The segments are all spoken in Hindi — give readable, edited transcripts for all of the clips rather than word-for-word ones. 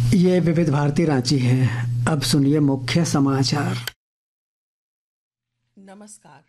ये विविध भारती रांची है। अब सुनिए मुख्य समाचार। नमस्कार।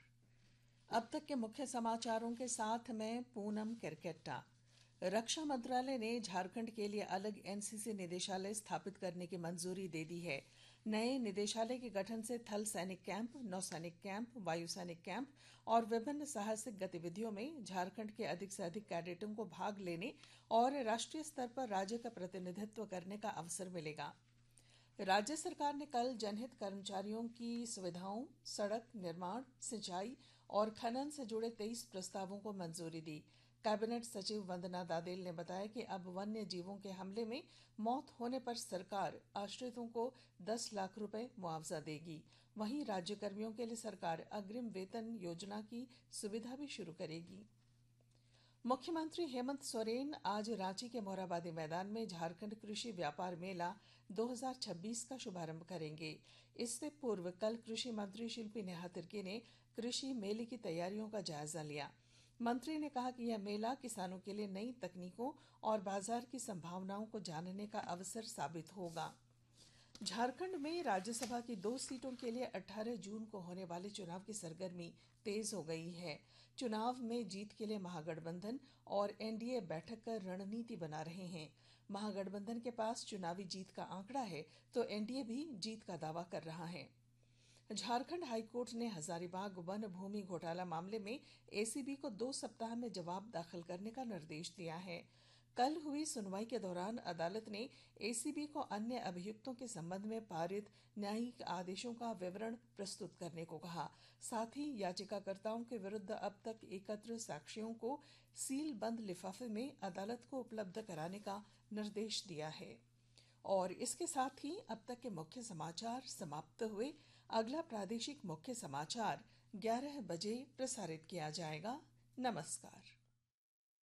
अब तक के मुख्य समाचारों के साथ मैं पूनम किरकेट्टा। रक्षा मंत्रालय ने झारखंड के लिए अलग एनसीसी निदेशालय स्थापित करने की मंजूरी दे दी है। नए निदेशालय के गठन से थल सैनिक कैंप, नौसैनिक कैंप, वायु सैनिक कैंप और विभिन्न साहसिक गतिविधियों में झारखंड के अधिक से अधिक कैडेटों को भाग लेने और राष्ट्रीय स्तर पर राज्य का प्रतिनिधित्व करने का अवसर मिलेगा। राज्य सरकार ने कल जनहित कर्मचारियों की सुविधाओं, सड़क निर्माण, सिंचाई और खनन से जुड़े 23 प्रस्तावों को मंजूरी दी। कैबिनेट सचिव वंदना दादेल ने बताया कि अब वन्य जीवों के हमले में मौत होने पर सरकार आश्रितों को 10 लाख रुपए मुआवजा देगी। वहीं राज्य कर्मियों के लिए सरकार अग्रिम वेतन योजना की सुविधा भी शुरू करेगी। मुख्यमंत्री हेमंत सोरेन आज रांची के मोरहाबादी मैदान में झारखंड कृषि व्यापार मेला 2026 का शुभारंभ करेंगे। इससे पूर्व कल कृषि मंत्री शिल्पी नेहा तिर्की ने कृषि मेले की तैयारियों का जायजा लिया। मंत्री ने कहा कि यह मेला किसानों के लिए नई तकनीकों और बाजार की संभावनाओं को जानने का अवसर साबित होगा। झारखंड में राज्यसभा की 2 सीटों के लिए 18 जून को होने वाले चुनाव की सरगर्मी तेज हो गई है। चुनाव में जीत के लिए महागठबंधन और एनडीए बैठक कर रणनीति बना रहे हैं। महागठबंधन के पास चुनावी जीत का आंकड़ा है तो एनडीए भी जीत का दावा कर रहा है। झारखंड हाईकोर्ट ने हजारीबाग वन भूमि घोटाला मामले में एसीबी को 2 सप्ताह में जवाब दाखिल करने का निर्देश दिया है। कल हुई सुनवाई के दौरान अदालत ने एसीबी को अन्य अभियुक्तों के संबंध में पारित न्यायिक आदेशों का विवरण प्रस्तुत करने को कहा। साथ ही याचिकाकर्ताओं के विरुद्ध अब तक एकत्र साक्ष्यों को सील बंद लिफाफे में अदालत को उपलब्ध कराने का निर्देश दिया है। और इसके साथ ही अब तक के मुख्य समाचार समाप्त हुए। अगला प्रादेशिक मुख्य समाचार 11 बजे प्रसारित किया जाएगा। नमस्कार।